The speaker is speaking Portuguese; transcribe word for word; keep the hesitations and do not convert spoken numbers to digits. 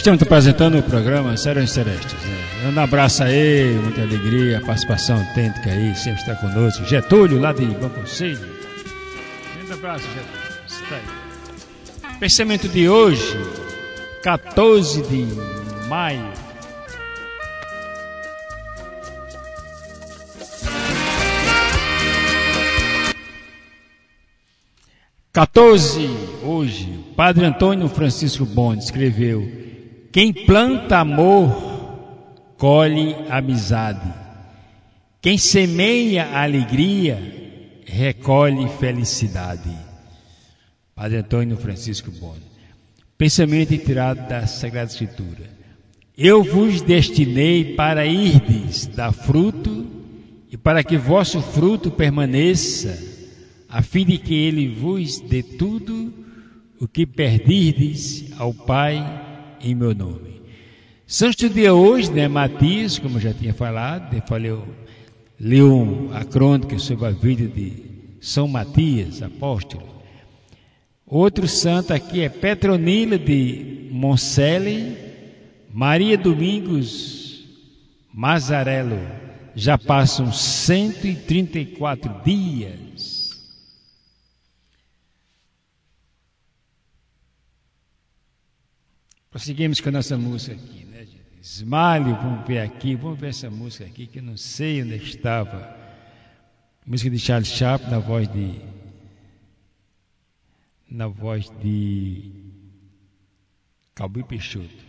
Estamos apresentando o programa Serões Celestes, né? Um abraço aí, muita alegria, participação autêntica aí, sempre está conosco. Getúlio, lá de Bom Conselho. Um abraço, Getúlio. Está aí. Pensamento de hoje, quatorze de maio. quatorze, hoje, Padre Antônio Francisco Bon escreveu: quem planta amor, colhe amizade. Quem semeia alegria, recolhe felicidade. Padre Antônio Francisco Bon. Pensamento tirado da Sagrada Escritura. Eu vos destinei para irdes dar fruto, e para que vosso fruto permaneça, a fim de que ele vos dê tudo o que pedirdes ao Pai em meu nome. Santo dia hoje, né, Matias, como eu já tinha falado, eu falei, eu li a crônica sobre a vida de São Matias, apóstolo. Outro santo aqui é Petronila de Moncelli, Maria Domingos Mazarello. Já passam cento e trinta e quatro dias. Prosseguimos com a nossa música aqui, né, gente? Esmalho, vamos ver aqui, vamos ver essa música aqui, que eu não sei onde estava. Música de Charles Chaplin, na voz de... Na voz de... Calbi Peixoto.